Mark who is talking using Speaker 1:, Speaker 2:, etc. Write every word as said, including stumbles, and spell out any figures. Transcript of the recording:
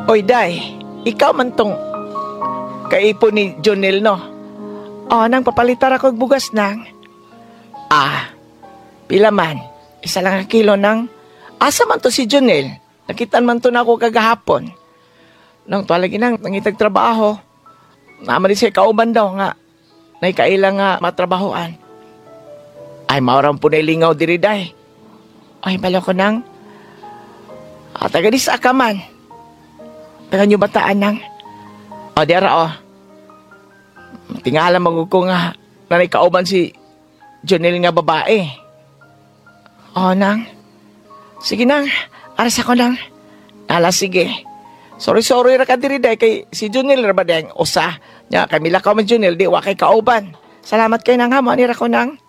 Speaker 1: Oy, day, ikaw man tong kaipon ni Jonel, no? O, nang papalitar ako og bugas nang. Ah, pila man? Isa lang ang kilo nang. Asa man to si Jonel? Nakitaan man to na ako kagahapon. Nang tuwalagi nang nangitag trabaho. Naman siya kauban daw nga. Naikailang nga matrabahoan. Ay, maurang po na ilingaw diri, day. Ay, balo ko nang. At taga di sa akaman. Taga nyo bataan nang. O, diara o. Tingala mag ko nga nanay kauban si Jonel nga babae. O, nang. Sige nang. Aras ako nang. Ala, sige. Sorry, sorry ra ka diri day kay si Jonel ra ba dayang usa. Nya kami lakaw man Jonel di wa kay kauban. Salamat kay nang hamo ni ra ko nang.